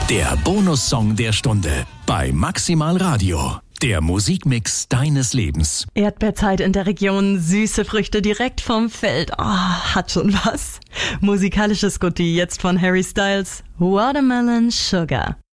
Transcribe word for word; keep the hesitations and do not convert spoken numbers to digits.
Der Bonussong der Stunde bei Maximal Radio. Der Musikmix deines Lebens. Erdbeerzeit in der Region, süße Früchte direkt vom Feld. Oh, hat schon was. Musikalisches Goodie jetzt von Harry Styles. Watermelon Sugar.